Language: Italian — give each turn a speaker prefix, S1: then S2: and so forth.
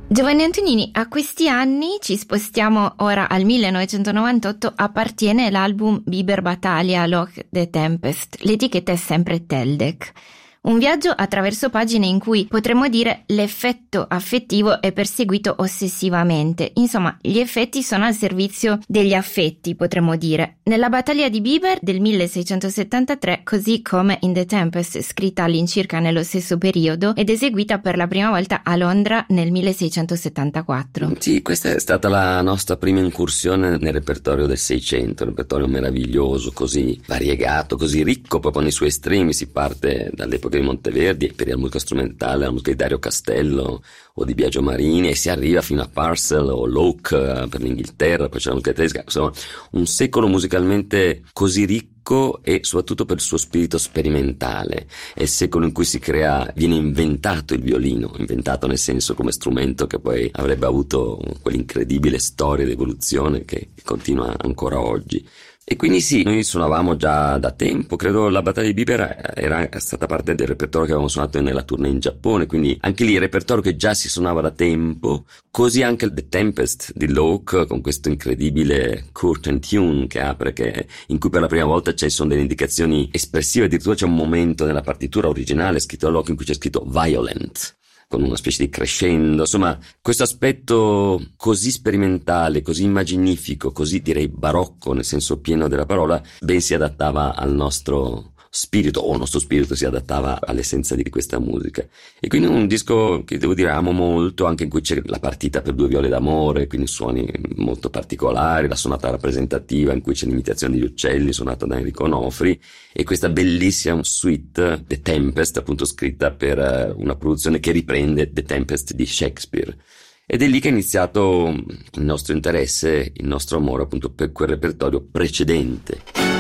S1: Giovanni Antonini, a questi anni ci spostiamo ora al 1998, appartiene l'album Biber Battaglia Loch the Tempest, l'etichetta è sempre Teldec. Un viaggio attraverso pagine in cui potremmo dire l'effetto affettivo è perseguito ossessivamente. Insomma, gli effetti sono al servizio degli affetti, potremmo dire. Nella battaglia di Biber del 1673, così come in The Tempest, scritta all'incirca nello stesso periodo ed eseguita per la prima volta a Londra nel 1674.
S2: Sì, questa è stata la nostra prima incursione nel repertorio del Seicento, un repertorio meraviglioso, così variegato, così ricco proprio nei suoi estremi. Si parte dall'epoca di Monteverdi per la musica strumentale, la musica di Dario Castello o di Biagio Marini, e si arriva fino a Purcell o Locke per l'Inghilterra, poi c'è la musica tedesca. Insomma, un secolo musicalmente così ricco e soprattutto per il suo spirito sperimentale. È il secolo in cui viene inventato il violino, inventato nel senso come strumento che poi avrebbe avuto quell'incredibile storia di evoluzione che continua ancora oggi. E quindi sì, noi suonavamo già da tempo, credo la battaglia di Biber era stata parte del repertorio che avevamo suonato nella tournée in Giappone, quindi anche lì il repertorio che già si suonava da tempo, così anche The Tempest di Locke con questo incredibile curtain tune che apre, in cui per la prima volta ci sono delle indicazioni espressive, addirittura c'è un momento nella partitura originale scritto da Locke in cui c'è scritto violent, con una specie di crescendo. Insomma, questo aspetto così sperimentale, così immaginifico, così direi barocco nel senso pieno della parola, ben si adattava al nostro spirito, o il nostro spirito si adattava all'essenza di questa musica. E quindi un disco che devo dire amo molto, anche in cui c'è la partita per due viole d'amore, quindi suoni molto particolari, la sonata rappresentativa in cui c'è l'imitazione degli uccelli suonata da Enrico Onofri, e questa bellissima suite The Tempest, appunto scritta per una produzione che riprende The Tempest di Shakespeare. Ed è lì che è iniziato il nostro interesse, il nostro amore appunto per quel repertorio precedente.